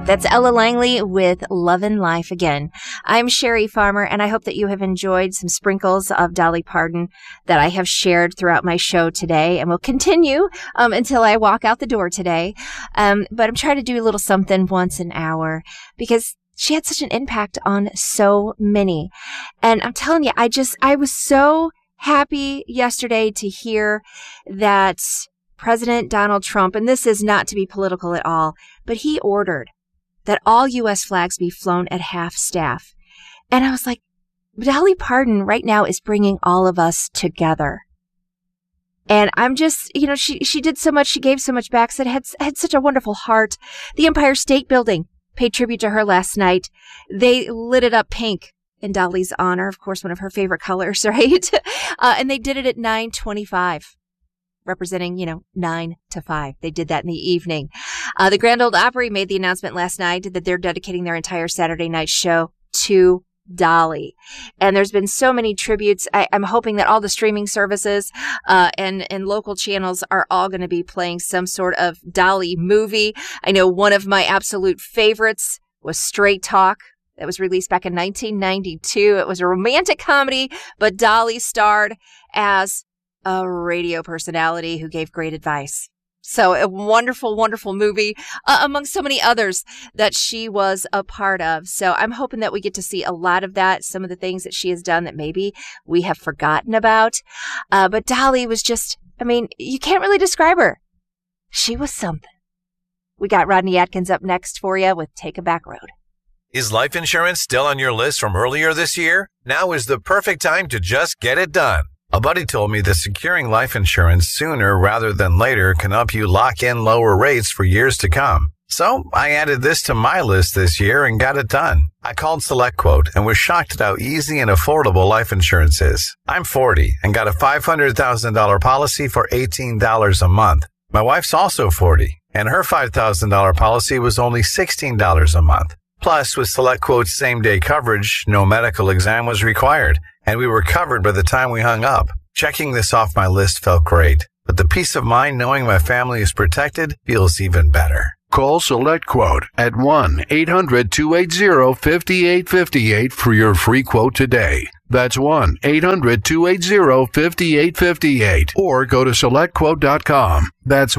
That's Ella Langley with Lovin' Life Again. I'm Sherry Farmer, and I hope that you have enjoyed some sprinkles of Dolly Parton that I have shared throughout my show today, and will continue until I walk out the door today. But I'm trying to do a little something once an hour because she had such an impact on so many. And I'm telling you, I was so happy yesterday to hear that President Donald Trump, and this is not to be political at all, but he ordered that all U.S. flags be flown at half staff. And I was like, Dolly Parton right now is bringing all of us together. And I'm just, she did so much, she gave so much back, had such a wonderful heart. The Empire State Building paid tribute to her last night. They lit it up pink in Dolly's honor, of course, one of her favorite colors, right? And they did it at 9:25. Representing, 9 to 5. They did that in the evening. The Grand Ole Opry made the announcement last night that they're dedicating their entire Saturday night show to Dolly. And there's been so many tributes. I'm hoping that all the streaming services and local channels are all going to be playing some sort of Dolly movie. I know one of my absolute favorites was Straight Talk. That was released back in 1992. It was a romantic comedy, but Dolly starred as a radio personality who gave great advice. So a wonderful, wonderful movie among so many others that she was a part of. So I'm hoping that we get to see a lot of that, some of the things that she has done that maybe we have forgotten about. But Dolly was just, you can't really describe her. She was something. We got Rodney Atkins up next for you with Take a Back Road. Is life insurance still on your list from earlier this year? Now is the perfect time to just get it done. A buddy told me that securing life insurance sooner rather than later can help you lock in lower rates for years to come. So I added this to my list this year and got it done. I called SelectQuote and was shocked at how easy and affordable life insurance is. I'm 40 and got a $500,000 policy for $18 a month. My wife's also 40 and her $5,000 policy was only $16 a month. Plus, with SelectQuote's same-day coverage, no medical exam was required, and we were covered by the time we hung up. Checking this off my list felt great, but the peace of mind knowing my family is protected feels even better. Call SelectQuote at 1-800-280-5858 for your free quote today. That's 1-800-280-5858. Or go to SelectQuote.com. That's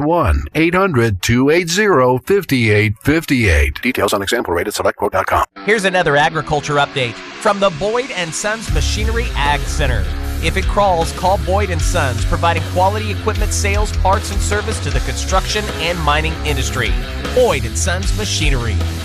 1-800-280-5858. Details on example rate at SelectQuote.com. Here's another agriculture update from the Boyd & Sons Machinery Ag Center. If it crawls, call Boyd & Sons, providing quality equipment sales, parts, and service to the construction and mining industry. Boyd & Sons Machinery,